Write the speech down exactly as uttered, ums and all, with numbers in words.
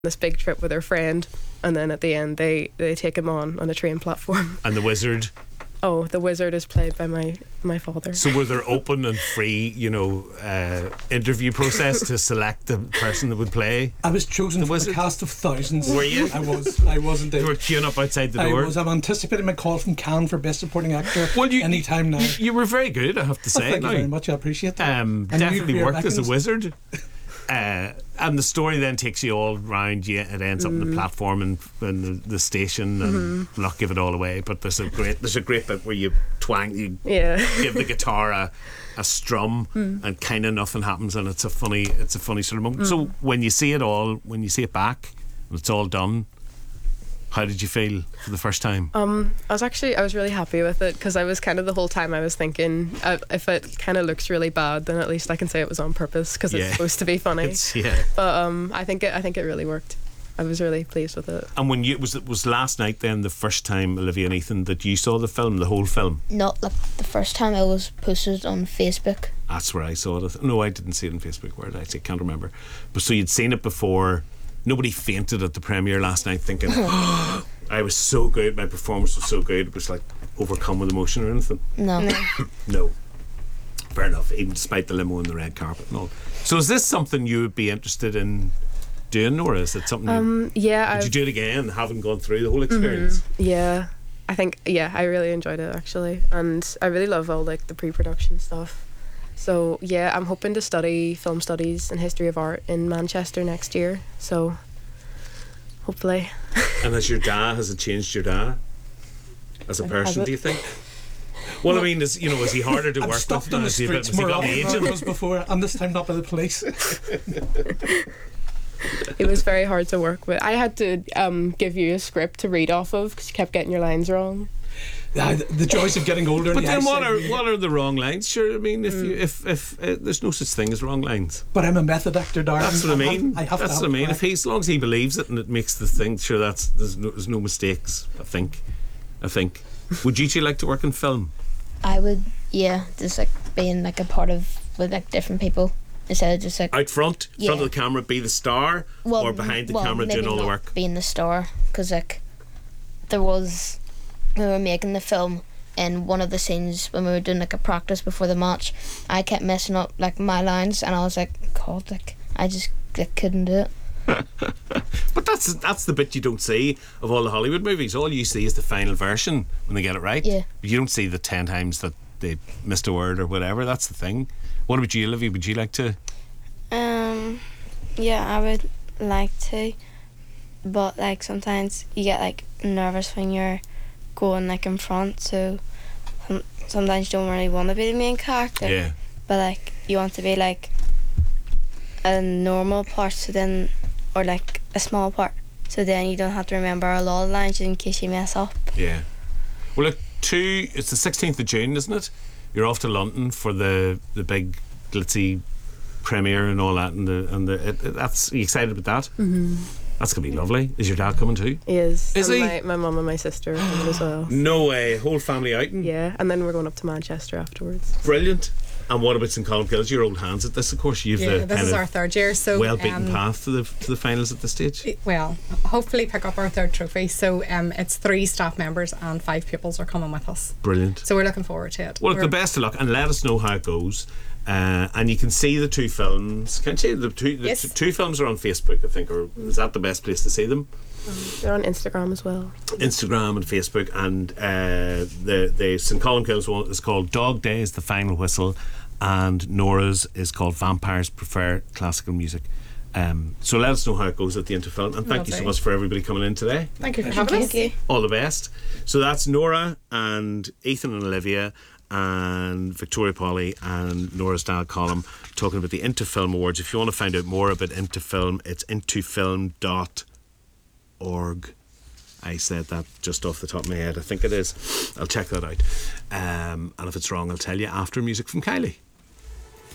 this big trip with her friend, and then at the end they, they take him on on a train platform. And the wizard? Oh, the wizard is played by my, my father. So were there open and free, you know, uh, interview process to select the person that would play? I was chosen the from wizard? a cast of thousands. Were you? I was. I was indeed. You were queuing up outside the I door? was. I'm anticipating my call from Cannes for Best Supporting Actor well, you, anytime now. You, you were very good, I have to say. Well, thank now. you very much. I appreciate that. Um, And definitely nuclear worked as a weapons. wizard. Uh, and the story then takes you all round. You, it ends up on the platform and, and the, the station, and Mm-hmm. not give it all away. But there's a great there's a great bit where you twang, you Yeah. give the guitar a, a strum, Mm. and kind of nothing happens, and it's a funny it's a funny sort of moment. So when you see it all, when you see it back, and it's all done, how did you feel for the first time? Um, I was actually I was really happy with it, because I was kind of the whole time I was thinking, uh, if it kind of looks really bad, then at least I can say it was on purpose, because Yeah. it's supposed to be funny. It's, yeah. But um, I think it I think it really worked. I was really pleased with it. And when you was it was last night then the first time, Olivia and Ethan, that you saw the film, the whole film? Not like the first time. It was posted on Facebook. That's where I saw it. No, I didn't see it on Facebook. Where did I see it? Can't remember. But so you'd seen it before. Nobody fainted at the premiere last night thinking, oh, I was so good, my performance was so good, it was like overcome with emotion or anything? No. No. Fair enough, even despite the limo and the red carpet and all. So is this something you would be interested in doing, or is it something Um, yeah, you, would I you do it again, having gone through the whole experience? yeah, I think yeah, I really enjoyed it actually, and I really love all like the pre-production stuff. So yeah, I'm hoping to study film studies and history of art in Manchester next year. So hopefully. And has your dad, has it changed your dad as a Has person, it? do you think? Well, I mean, is you know, is he harder to I'm work stopped with? on the Has he, streets has he more got often an than I agent? was before, and this time not by the police. It was very hard to work with. I had to um, give you a script to read off of, because you kept getting your lines wrong. Yeah, the, the joys of getting older. But and the then what eyesight are really- what are the wrong lines? Sure, I mean, if Mm. you if if uh, there's no such thing as wrong lines. But I'm a method actor, darling. That's what I mean. have, I have that's to what I have mean. it If he, as long as he believes it and it makes the thing, sure, that's there's no, there's no mistakes. I think. I think. Would you two like to work in film? I would, yeah, just like being like a part of with like different people instead of just like Out front, Yeah. front of the camera, be the star, well, or behind the well, camera maybe doing all the not work. being the star, because like there was when we were making the film, in one of the scenes when we were doing like a practice before the match, I kept messing up like my lines, and I was like, God, like I just like, couldn't do it. But that's that's the bit you don't see of all the Hollywood movies. All you see is the final version when they get it right. Yeah. You don't see the ten times that they missed a word or whatever. That's the thing. What about you, Olivia? Would you like to? Um, yeah, I would like to, but like sometimes you get like nervous when you're going like in front, so some, sometimes you don't really want to be the main character. Yeah. But like you want to be like a normal part, so then, or like a small part, so then you don't have to remember a lot of lines in case you mess up. Yeah. Well, look, two. It's the sixteenth of June, isn't it? You're off to London for the the big glitzy premiere and all that, and the and the. It, it, that's are you excited about that? Mm-hmm. That's gonna be lovely. Is your dad coming too? He is. Is and he? My, my mum and my sister are coming as well. No way. Whole family outing. Yeah, and then we're going up to Manchester afterwards. Brilliant. And what about St Colin Kills? Your old hands at this, of course. You've Yeah, the this kind is of our third year, so well beaten um, path to the to the finals at this stage. well, hopefully pick up our third trophy. So um, it's three staff members and five pupils are coming with us. Brilliant. So we're looking forward to it. Well, look, We're- the best of luck, and let us know how it goes. Uh, and you can see the two films. Can't you? The two the Yes. t- two films are on Facebook, I think, or is that the best place to see them? They're on Instagram as well. Instagram and Facebook, and uh, the the St Colin Kills one is called Dog Days, the Final Whistle, and Nora's is called Vampires Prefer Classical Music. Um, so let us know how it goes at the end of film, and thank you so Lovely. much for everybody coming in today. Thank you for having us. All the best. So that's Nora and Ethan and Olivia and Victoria Polly and Nora's dad Colm talking about the Into Film Awards. If you want to find out more about Into Film, it's into film dot org. I said that just off the top of my head. I think it is. I'll check that out. Um, and if it's wrong, I'll tell you after music from Kylie.